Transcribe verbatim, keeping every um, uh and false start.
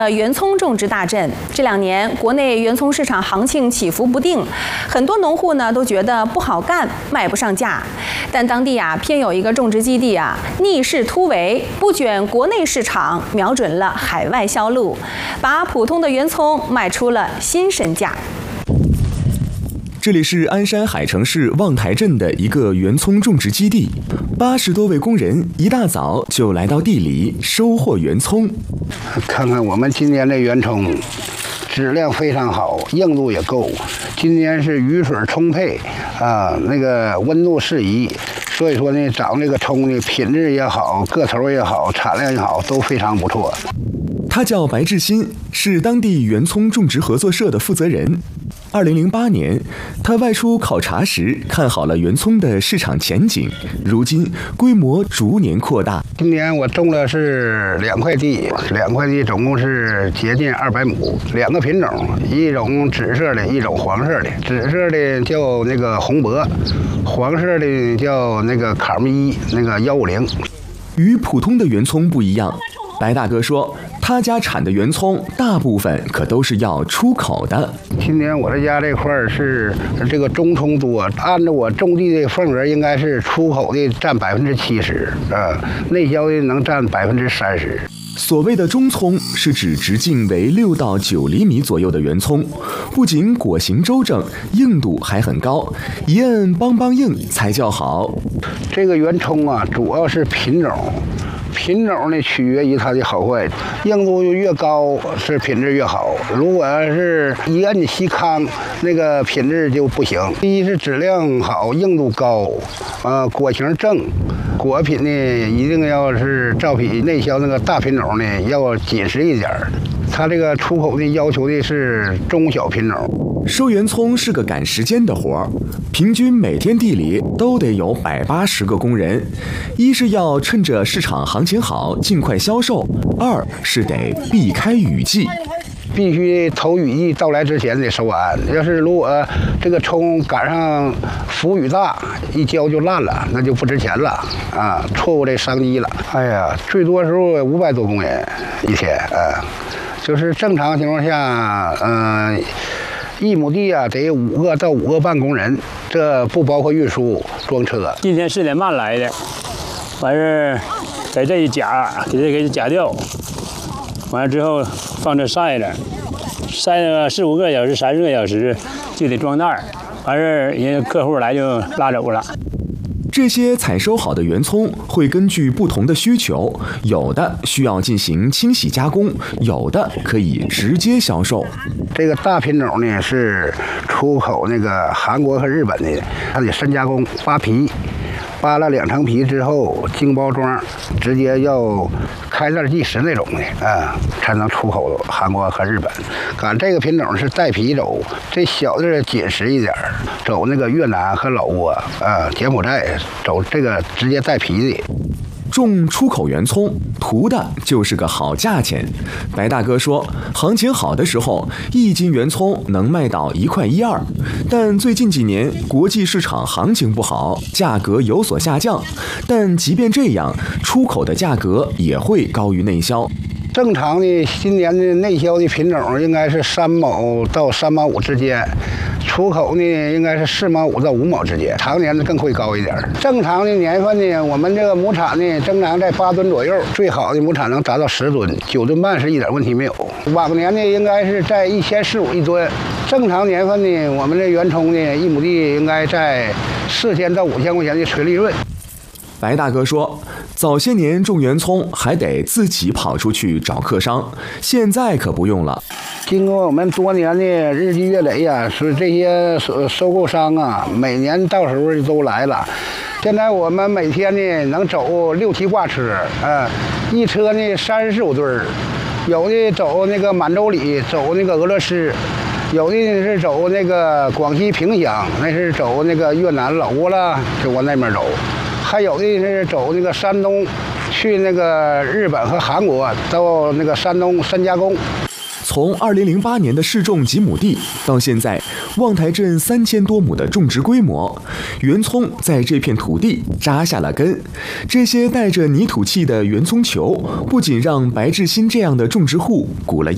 呃，圆葱种植大振，这两年国内圆葱市场行情起伏不定，很多农户呢都觉得不好干，卖不上价。但当地啊偏有一个种植基地啊逆势突围，不卷国内市场，瞄准了海外销路，把普通的圆葱卖出了新身价。 这里是鞍山海城市望台镇的一个圆葱种植基地，八十多位工人一大早就来到地里收获圆葱。 看看我们今年的圆葱，质量非常好，硬度也够。今年是雨水充沛啊，那个温度适宜，所以说呢，长这个葱呢品质也好，个头也好，产量也好，都非常不错。 他叫白志新，是当地圆葱种植合作社的负责人。二零零八年，他外出考察时看好了圆葱的市场前景，如今规模逐年扩大。 今年我种了是两块地，两块地总共是接近二百亩，两个品种，一种紫色的，一种黄色的。紫色的叫那个红博，黄色的叫那个卡密一，那个幺五零。 与普通的圆葱不一样，白大哥说，他家产的圆葱大部分可都是要出口的。 今年我这家这块是这个中葱多，按照我种地的份额，应该是出口的占百分之七十，啊，内销的能占百分之三十。 所谓的中葱是指直径为六到九厘米左右的圆葱，不仅果形周正，硬度还很高，一摁梆梆硬才叫好。 这个圆葱啊，主要是品种。品种呢取决于它的好坏，硬度越高是品质越好。如果是一摁细糠，那个品质就不行。第一是质量好，硬度高，呃，果形正，果品呢一定要是照比内销那个大品种呢要紧实一点儿。它这个出口的要求的是中小品种。 收圆葱是个赶时间的活儿，平均每天地里都得有百八十个工人。一是要趁着市场行情好尽快销售，二是得避开雨季。 必须头雨季到来之前得收完。要是如果这个葱赶上伏雨大，一浇就烂了，那就不值钱了啊，错过这商机了。哎呀，最多时候五百多工人一天啊，就是正常情况下，嗯、呃，一亩地啊得五个到五个半工人，这不包括运输装车。 今天四点半来的，完事在这一夹，给这给夹掉。完了之后放这晒了，晒了四五个小时、三四个小时就得装袋儿。完事儿人家客户来就拉走了。 这些采收好的圆葱会根据不同的需求，有的需要进行清洗加工，有的可以直接销售。 这个大品种呢是出口那个韩国和日本的，它得深加工扒皮。扒了两层皮之后，精包装，直接要开袋计时那种的啊，才能出口韩国和日本。赶这个品种是带皮走，这小的紧实一点，走那个越南和老挝啊、柬埔寨，走这个直接带皮的。 种出口圆葱图的就是个好价钱。白大哥说，行情好的时候，一斤圆葱能卖到一块一二，但最近几年国际市场行情不好，价格有所下降。但即便这样，出口的价格也会高于内销。 正常的今年的内销的品种应该是三毛到三毛五之间，出口呢应该是四毛五到五毛之间，常年的更会高一点。正常的年份呢，我们这个亩产呢正常在八吨左右，最好的亩产能达到十吨，九吨半是一点问题没有。往年呢应该是在一千四五一吨，正常年份呢，我们这圆葱呢一亩地应该在四千到五千块钱的纯利润。 白大哥说，早些年种圆葱还得自己跑出去找客商，现在可不用了。 经过我们多年的日积月累呀、啊，是这些收收购商啊，每年到时候都来了。现在我们每天呢能走六七挂车，啊，一车呢三十四五吨，有的走那个满洲里，走那个俄罗斯，有的是走那个广西萍乡，那是走那个越南老挝了，就往那边走。还有的是走那个山东，去那个日本和韩国，到那个山东深加工。 从二零零八年的试种几亩地到现在，望台镇三千多亩的种植规模，圆葱在这片土地扎下了根。这些带着泥土气的圆葱球，不仅让白志新这样的种植户鼓了腰。